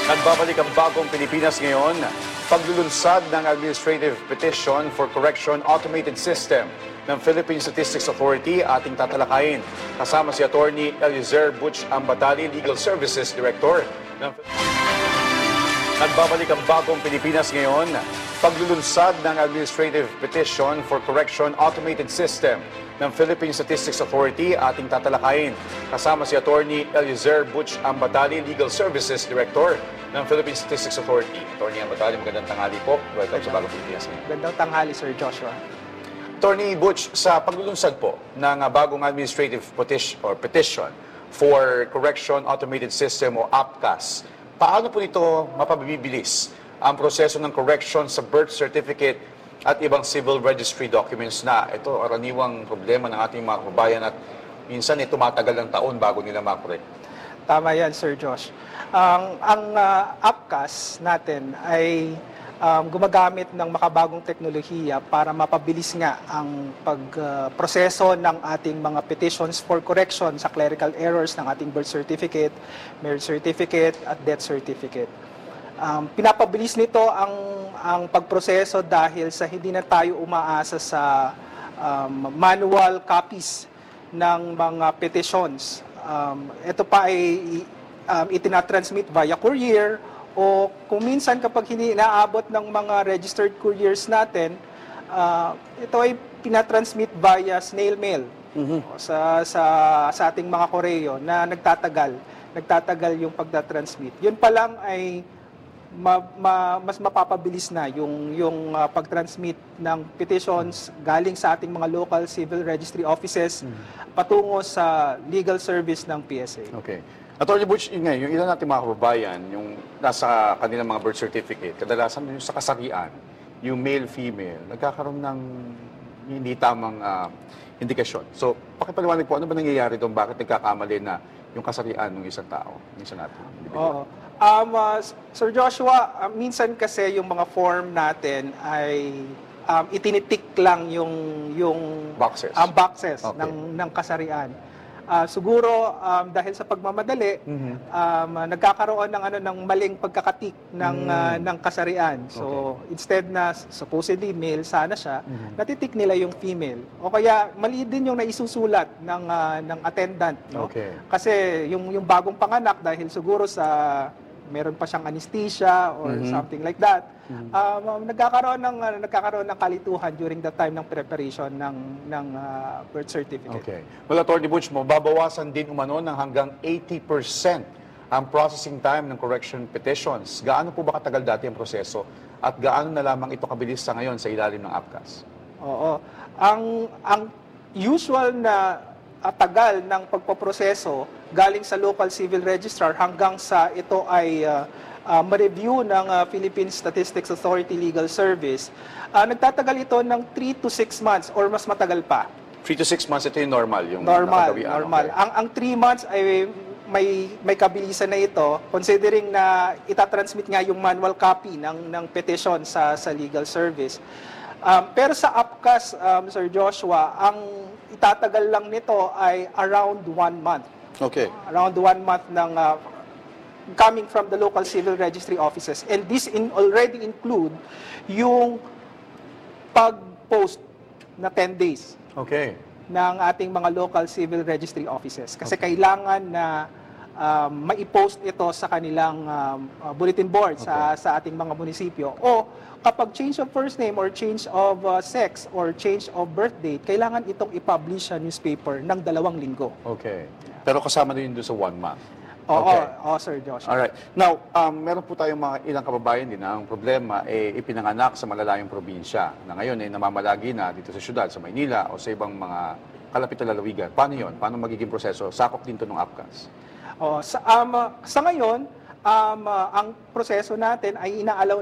Nagbabalik ang bagong Pilipinas ngayon, paglulunsad ng Administrative Petition for Correction Automated System ng Philippine Statistics Authority ating tatalakayin. Kasama si Attorney Eliezer Butch Ambatali, Legal Services Director ng Nagbabalik ang bagong Pilipinas ngayon, paglulunsad ng Administrative Petition for Correction Automated System ng Philippine Statistics Authority ating tatalakayin. Kasama si Attorney Eliezer Butch Ambatali, Legal Services Director ng Philippine Statistics Authority. Attorney Ambatali, magandang tanghali po. Welcome sa bagong Pilipinas ngayon. Magandang tanghali, Sir Joshua. Attorney Butch, sa paglulunsad po ng bagong Administrative Petition for Correction Automated System o APCAS, paano po nito mapabibilis ang proseso ng correction sa birth certificate at ibang civil registry documents na ito karaniwang problema ng ating mga kababayan at minsan tumatagal ng taon bago nila makorek? Tama yan, Sir Josh. Ang APCAS natin ay gumagamit ng makabagong teknolohiya para mapabilis nga ang pagproseso ng ating mga petitions for correction sa clerical errors ng ating birth certificate, marriage certificate, at death certificate. Pinapabilis nito ang pagproseso dahil sa hindi na tayo umaasa sa manual copies ng mga petitions. Ito pa ay itinatransmit via courier o kung minsan kapag hindi inaabot ng mga registered couriers natin, ito ay pinatransmit via snail mail sa ating mga koreo na nagtatagal yung pagtatransmit. Yun pa lang ay mas mapapabilis na yung pag-transmit ng petitions galing sa ating mga local civil registry offices patungo sa legal service ng PSA. Okay. Attorney Butch, yung ilan natin mga kababayan, yung nasa kanilang mga birth certificate, kadalasan yung sa kasarian, yung male-female, nagkakaroon ng hindi tamang indikasyon. So, pakipaliwanag po, ano ba nangyayari doon? Bakit nagkakamali na yung kasarian ng isang tao, ng isang natin? Oo. Sir Joshua, minsan kasi yung mga form natin ay itinitik lang yung boxes, okay, ng kasarian. Siguro dahil sa pagmamadali, nagkakaroon ng maling pagkakatik ng kasarian. So instead na supposedly male sana siya, natitik nila yung female. O kaya mali din yung naisusulat ng attendant, no? Okay. Kasi yung bagong panganak dahil siguro sa meron pa siyang anesthesia or something like that. Nagkakaroon ng kalituhan during the time ng preparation ng birth certificate. Okay. Well, Attorney Butch, mababawasan din umano ng hanggang 80% ang processing time ng correction petitions. Gaano po ba katagal dati ang proseso at gaano na lamang ito kabilis sa ngayon sa ilalim ng APCAS? Oo. Ang usual na tagal ng pagpoproseso galing sa local civil registrar hanggang sa ito ay ma-review ng Philippine Statistics Authority Legal Service, nagtatagal ito ng 3 to 6 months or mas matagal pa. 3 to 6 months, ito yung normal? Normal. Okay. Ang 3 months ay may kabilisan na ito considering na itatransmit nga yung manual copy ng petition sa legal service. Pero sa APCAS, Sir Joshua, ang itatagal lang nito ay around 1 month. Okay. Around 1 month ng coming from the local civil registry offices. And this already include yung pag-post na 10 days. Okay. Ng ating mga local civil registry offices. Kasi kailangan na mai-post ito sa kanilang bulletin board sa ating mga munisipyo. O kapag change of first name or change of sex or change of birth date, kailangan itong i-publish sa newspaper ng 2 linggo. Okay. Pero kasama din doon sa 1 month. Oo, Sir Josh. Alright. Now, meron po tayong mga ilang kababayan din na ang problema ipinanganak sa malalayong probinsya na ngayon namamalagi na dito sa syudad, sa Maynila o sa ibang mga kalapit na lalawigan. Paano yun? Paano magiging proseso? Sakop din to ng APCAS? Sa ngayon, ang proseso natin ay inaalaw